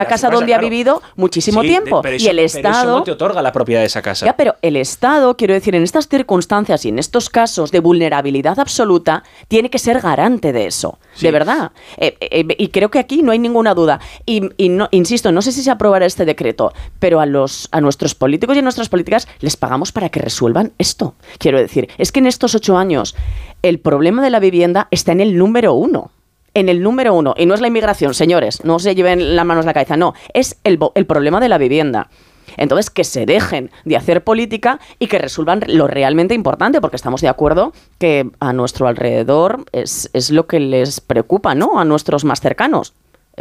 casa donde ha vivido muchísimo tiempo. Pero eso, y el Estado... Pero eso no te otorga la propiedad de esa casa. Ya, pero el Estado, quiero decir, en estas circunstancias y en estos casos de vulnerabilidad absoluta, tiene que ser garante de eso, de verdad. Y creo que aquí no hay ninguna duda. Y no, insisto, no sé si se aprobará este decreto, pero a nuestros políticos y a nuestras políticas les pagamos para que resuelvan esto. Quiero decir, es que en estos 8 años el problema de la vivienda está en el número 1. En el número 1, y no es la inmigración, señores, no se lleven las manos a la cabeza, no, es el problema de la vivienda. Entonces, que se dejen de hacer política y que resuelvan lo realmente importante, porque estamos de acuerdo que a nuestro alrededor es lo que les preocupa, ¿no? A nuestros más cercanos.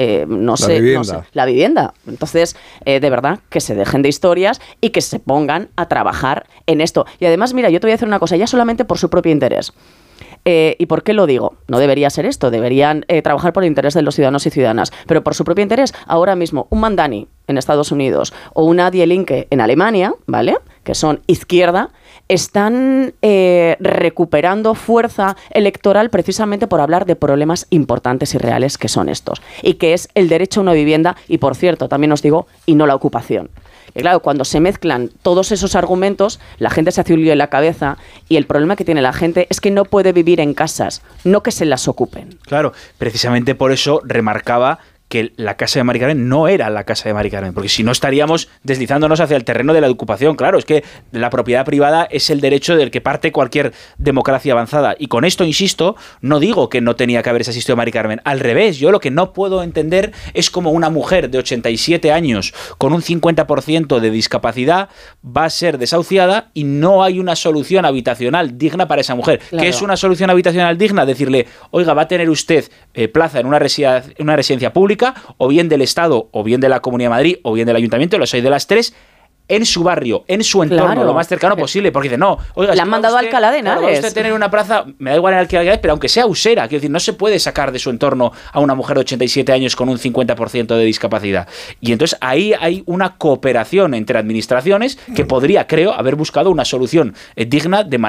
La vivienda. Entonces, de verdad, que se dejen de historias y que se pongan a trabajar en esto. Y además, mira, yo te voy a decir una cosa, ya solamente por su propio interés. ¿Y por qué lo digo? No debería ser esto, deberían trabajar por el interés de los ciudadanos y ciudadanas, pero por su propio interés, ahora mismo, un Mandani en Estados Unidos o una Die Linke en Alemania, ¿vale?, que son izquierda, están recuperando fuerza electoral precisamente por hablar de problemas importantes y reales que son estos, y que es el derecho a una vivienda y, por cierto, también os digo, y no la ocupación. Y claro, cuando se mezclan todos esos argumentos, la gente se hace un lío en la cabeza y el problema que tiene la gente es que no puede vivir en casas, no que se las ocupen. Claro, precisamente por eso remarcaba que la casa de Mari Carmen no era la casa de Mari Carmen, porque si no estaríamos deslizándonos hacia el terreno de la ocupación. Claro, es que la propiedad privada es el derecho del que parte cualquier democracia avanzada. Y con esto, insisto, no digo que no tenía que haberse asistido a Mari Carmen. Al revés, yo lo que no puedo entender es cómo una mujer de 87 años con un 50% de discapacidad va a ser desahuciada y no hay una solución habitacional digna para esa mujer. Claro. ¿Qué es una solución habitacional digna? Decirle, oiga, va a tener usted plaza en una residencia pública, o bien del Estado, o bien de la Comunidad de Madrid, o bien del Ayuntamiento, los hay de las tres, en su barrio, en su entorno, lo más cercano posible, porque dice, no, oiga, le han mandado a Alcalá de Henares. Va usted tener una plaza, me da igual en Alcalá de Henares, pero aunque sea usera, quiero decir, no se puede sacar de su entorno a una mujer de 87 años con un 50% de discapacidad. Y entonces ahí hay una cooperación entre administraciones que podría, creo, haber buscado una solución digna de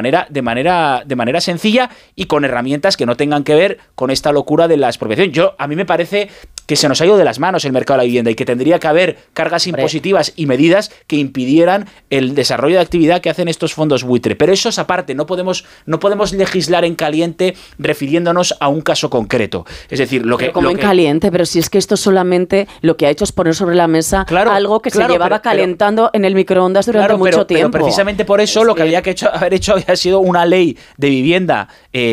manera sencilla y con herramientas que no tengan que ver con esta locura de la expropiación. A mí me parece que se nos ha ido de las manos el mercado de la vivienda y que tendría que haber cargas impositivas y medidas que impidieran el desarrollo de actividad que hacen estos fondos buitre. Pero eso es aparte, no podemos legislar en caliente refiriéndonos a un caso concreto. Es decir, en caliente, pero si es que esto solamente lo que ha hecho es poner sobre la mesa algo que se llevaba calentando en el microondas durante mucho tiempo. Pero precisamente por eso lo que había que haber hecho había sido una ley de vivienda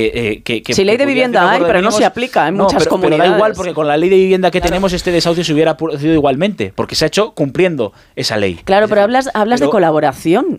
ley de vivienda hay, pero no se aplica en muchas comunidades. Pero da igual, porque con la ley de vivienda que tenemos este desahucio se hubiera producido igualmente, porque se ha hecho cumpliendo esa ley. Claro, pero hablas de colaboración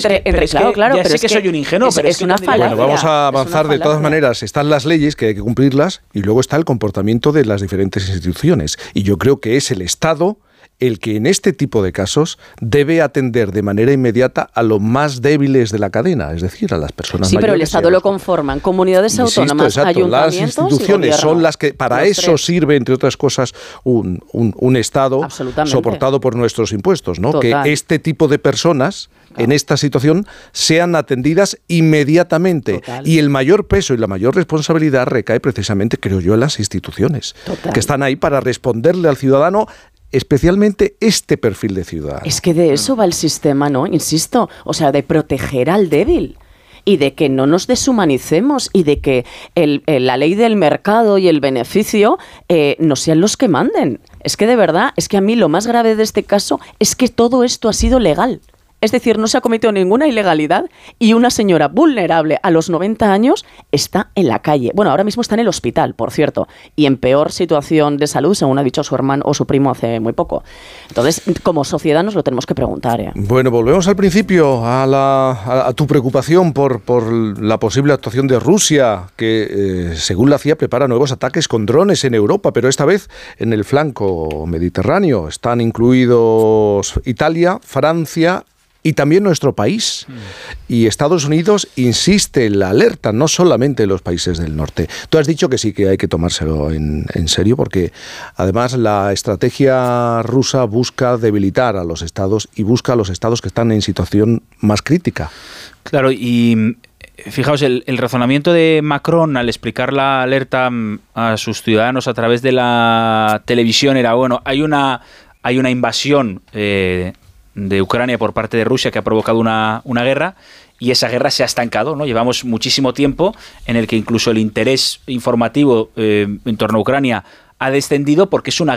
ya sé que soy un ingenuo, pero es una falacia. Bueno, vamos a avanzar de todas maneras. Están las leyes que hay que cumplirlas y luego está el comportamiento de las diferentes instituciones. Y yo creo que es el Estado el que en este tipo de casos debe atender de manera inmediata a los más débiles de la cadena, es decir, a las personas mayores. Sí, pero el Estado lo conforman comunidades autónomas, ayuntamientos, las instituciones son las que, para eso sirve, entre otras cosas, un Estado soportado por nuestros impuestos, ¿no? Que este tipo de personas en esta situación sean atendidas inmediatamente. Y el mayor peso y la mayor responsabilidad recae precisamente, creo yo, en las instituciones, que están ahí para responderle al ciudadano, especialmente este perfil de ciudadano. Es que de eso va el sistema, ¿no? Insisto, o sea, de proteger al débil y de que no nos deshumanicemos y de que la ley del mercado y el beneficio no sean los que manden. Es que de verdad, es que a mí lo más grave de este caso es que todo esto ha sido legal. Es decir, no se ha cometido ninguna ilegalidad y una señora vulnerable a los 90 años está en la calle. Bueno, ahora mismo está en el hospital, por cierto, y en peor situación de salud, según ha dicho su hermano o su primo hace muy poco. Entonces, como sociedad nos lo tenemos que preguntar. Bueno, volvemos al principio, a tu preocupación por la posible actuación de Rusia, que según la CIA prepara nuevos ataques con drones en Europa, pero esta vez en el flanco mediterráneo. Están incluidos Italia, Francia y también nuestro país. Y Estados Unidos insiste en la alerta, no solamente en los países del norte. Tú has dicho que sí, que hay que tomárselo en serio, porque además la estrategia rusa busca debilitar a los estados y busca a los estados que están en situación más crítica. Claro, y fijaos, el razonamiento de Macron al explicar la alerta a sus ciudadanos a través de la televisión era, bueno, hay una hay una invasión de Ucrania por parte de Rusia que ha provocado una guerra, y esa guerra se ha estancado, ¿no? Llevamos muchísimo tiempo en el que incluso el interés informativo en torno a Ucrania ha descendido porque es una